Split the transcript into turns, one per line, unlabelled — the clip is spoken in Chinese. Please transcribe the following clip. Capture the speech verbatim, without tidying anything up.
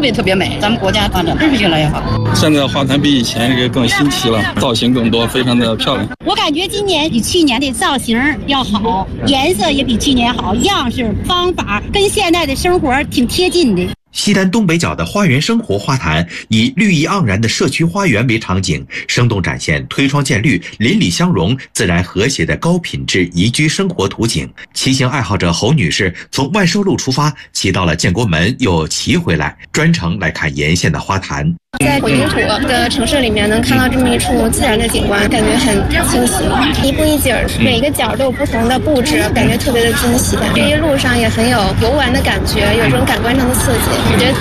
别特别美。咱们国家发展真是越来越好。
现在花坛比以前这个更新奇了，造型更多，非常的漂亮。
我感觉今年比去年的造型要好，颜色也比去年好，样式方法跟现在的生活挺贴近的。
西单东北角的花园生活花坛以绿意盎然的社区花园为场景，生动展现推窗见绿、邻里相融、自然和谐的高品质宜居生活图景。骑行爱好者侯女士从万寿路出发，骑到了建国门，又骑回来，专程来看沿线的花坛。
在混凝土的城市里面能看到这么一处自然的景观，感觉很清晰，一步一景，每个角都有不同的布置，感觉特别的惊喜。这一路上也很有游玩的感觉，有这种感官上的刺激，我觉得